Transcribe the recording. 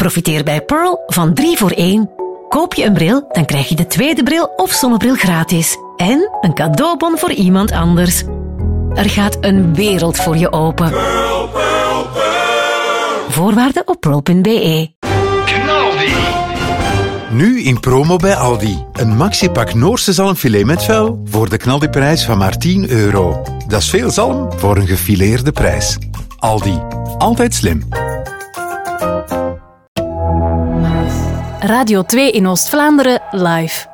Profiteer bij Pearl van 3 voor 1. Koop je een bril, dan krijg je de tweede bril of zonnebril gratis. En een cadeaubon voor iemand anders. Er gaat een wereld voor je open. Pearl, Pearl, Pearl. Voorwaarden op pearl.be. Knaldi. Nu in promo bij Aldi. Een maxipak Noorse zalmfilet met vel voor de knaldiprijs van maar €10. Dat is veel zalm voor een gefileerde prijs. Aldi. Altijd slim. Radio 2 in Oost-Vlaanderen live.